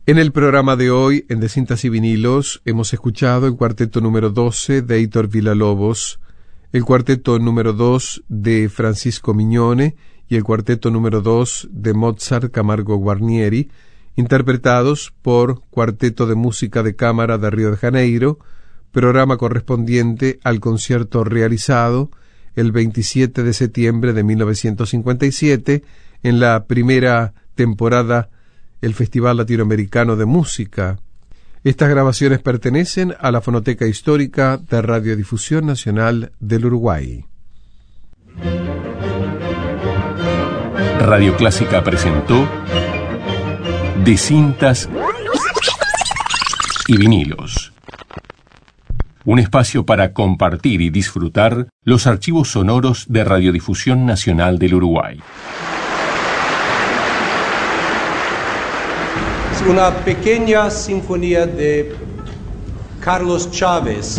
En el programa de hoy, en De Cintas y Vinilos, hemos escuchado el cuarteto número 12 de Heitor Villa-Lobos, el cuarteto número 2 de Francisco Mignone y el cuarteto número 2 de Mozart Camargo Guarnieri, interpretados por Cuarteto de Música de Cámara de Río de Janeiro, programa correspondiente al concierto realizado el 27 de septiembre de 1957 en la primera temporada el Festival Latinoamericano de Música. Estas grabaciones pertenecen a la Fonoteca Histórica de Radiodifusión Nacional del Uruguay. Radio Clásica presentó De Cintas y Vinilos, un espacio para compartir y disfrutar los archivos sonoros de Radiodifusión Nacional del Uruguay. Una pequeña sinfonía de Carlos Chávez.